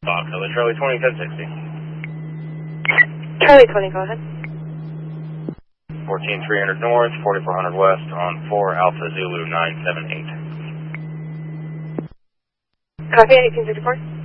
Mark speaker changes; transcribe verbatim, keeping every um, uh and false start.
Speaker 1: Fox, Charlie twenty, ten sixty.
Speaker 2: Charlie twenty, go ahead.
Speaker 1: fourteen three hundred north, forty-four hundred west on four Alpha Zulu nine seven eight.
Speaker 2: Copy, eighteen sixty-four.